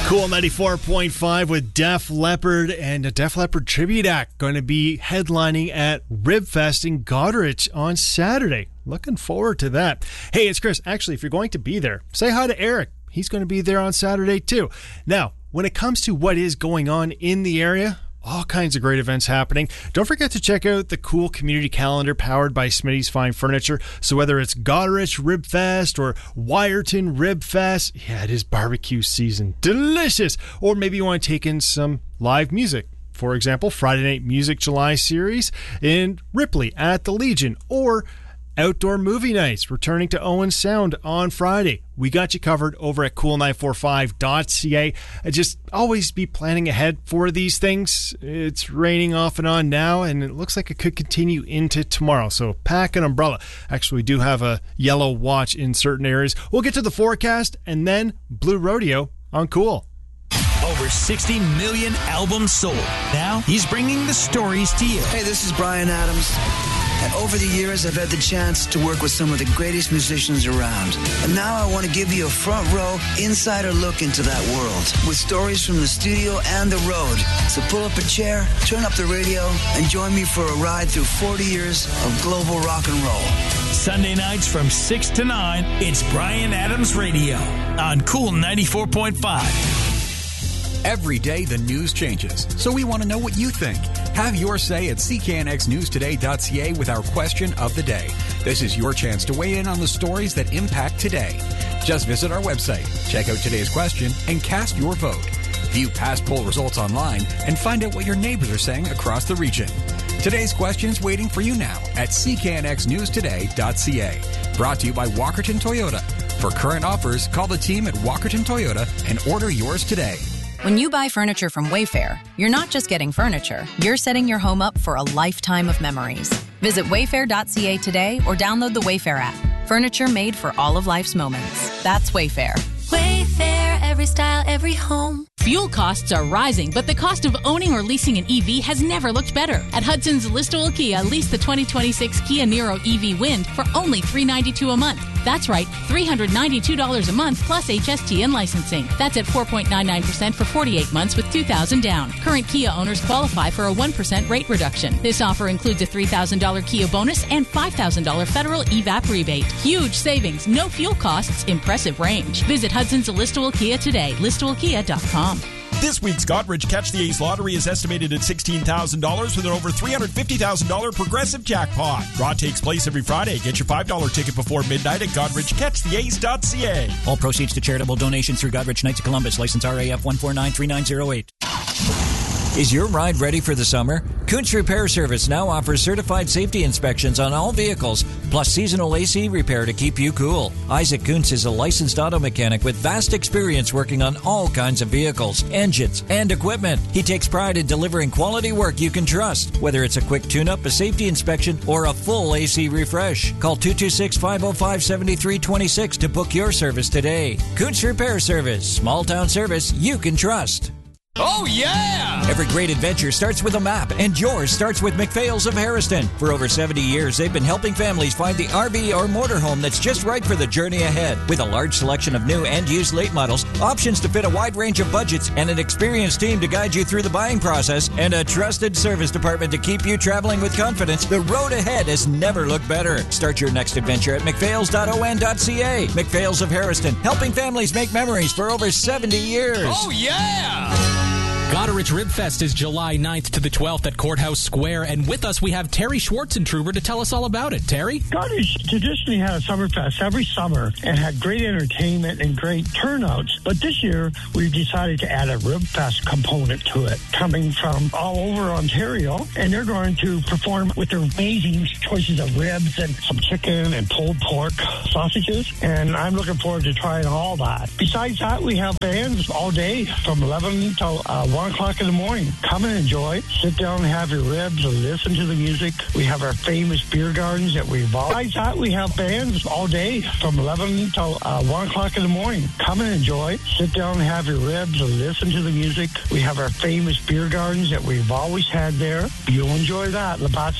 Cool 94.5 with Def Leppard and a Def Leppard tribute act going to be headlining at Ribfest in Goderich on Saturday. Looking forward to that. Hey, it's Chris. Actually, if you're going to be there, say hi to Eric. He's going to be there on Saturday too. Now, when it comes to what is going on in the area, all kinds of great events happening. Don't forget to check out the cool community calendar powered by Smitty's Fine Furniture. So whether it's Goderich Ribfest or Wyerton Ribfest, yeah, it is barbecue season. Delicious! Or maybe you want to take in some live music. For example, Friday Night Music July series in Ripley at the Legion, or outdoor movie nights returning to Owen Sound on Friday. We got you covered over at cool945.ca. Just always be planning ahead for these things. It's raining off and on now, and it looks like it could continue into tomorrow. So pack an umbrella. Actually, we do have a yellow watch in certain areas. We'll get to the forecast and then Blue Rodeo on Cool. Over 60 million albums sold. Now he's bringing the stories to you. Hey, this is Bryan Adams. And over the years, I've had the chance to work with some of the greatest musicians around. And now I want to give you a front row, insider look into that world with stories from the studio and the road. So pull up a chair, turn up the radio, and join me for a ride through 40 years of global rock and roll. Sunday nights from 6 to 9, it's Bryan Adams Radio on Cool 94.5. Every day the news changes, so we want to know what you think. Have your say at cknxnewstoday.ca with our question of the day. This is your chance to weigh in on the stories that impact today. Just visit our website, check out today's question, and cast your vote. View past poll results online and find out what your neighbors are saying across the region. Today's question's waiting for you now at cknxnewstoday.ca. Brought to you by Walkerton Toyota. For current offers, call the team at Walkerton Toyota and order yours today. When you buy furniture from Wayfair, you're not just getting furniture, you're setting your home up for a lifetime of memories. Visit wayfair.ca today or download the Wayfair app. Furniture made for all of life's moments. That's Wayfair. Wayfair, every style, every home. Fuel costs are rising, but the cost of owning or leasing an EV has never looked better. At Hudson's Listowel Kia, lease the 2026 Kia Niro EV Wind for only $392 a month. That's right, $392 a month plus HST and licensing. That's at 4.99% for 48 months with $2,000 down. Current Kia owners qualify for a 1% rate reduction. This offer includes a $3,000 Kia bonus and $5,000 federal EVAP rebate. Huge savings, no fuel costs, impressive range. Visit Hudson's Listowel Kia today, listowelkia.com. This week's Goderich Catch the Ace lottery is estimated at $16,000 with an over $350,000 progressive jackpot. Draw takes place every Friday. Get your $5 ticket before midnight at GoderichCatchTheAce.ca. All proceeds to charitable donations through Goderich Knights of Columbus. License RAF 1493908. Is your ride ready for the summer? Kuntz Repair Service now offers certified safety inspections on all vehicles, plus seasonal AC repair to keep you cool. Isaac Kuntz is a licensed auto mechanic with vast experience working on all kinds of vehicles, engines, and equipment. He takes pride in delivering quality work you can trust, whether it's a quick tune-up, a safety inspection, or a full AC refresh. Call 226-505-7326 to book your service today. Kuntz Repair Service, small town service you can trust. Oh, yeah! Every great adventure starts with a map, and yours starts with McPhail's of Harrison. For over 70 years, they've been helping families find the RV or motorhome that's just right for the journey ahead. With a large selection of new and used late models, options to fit a wide range of budgets, and an experienced team to guide you through the buying process, and a trusted service department to keep you traveling with confidence, the road ahead has never looked better. Start your next adventure at mcphails.on.ca. McPhail's of Harrison, helping families make memories for over 70 years. Oh, yeah! Goderich Ribfest is July 9th to the 12th at Courthouse Square, and with us we have Terry Schwartzentruber to tell us all about it. Terry? Goderich traditionally had a Summerfest every summer and had great entertainment and great turnouts, but this year we've decided to add a Ribfest component to it, coming from all over Ontario, and they're going to perform with their amazing choices of ribs and some chicken and pulled pork sausages, and I'm looking forward to trying all that. Besides that, we have bands all day from 11 till 1 o'clock in the morning. Come and enjoy. Sit down and have your ribs and listen to the music. We have our famous beer gardens that we've all. Besides that, we have bands all day from 11 till 1 o'clock in the morning. Come and enjoy. Sit down and have your ribs and listen to the music. We have our famous beer gardens that we've always had there. You'll enjoy that. Labatt's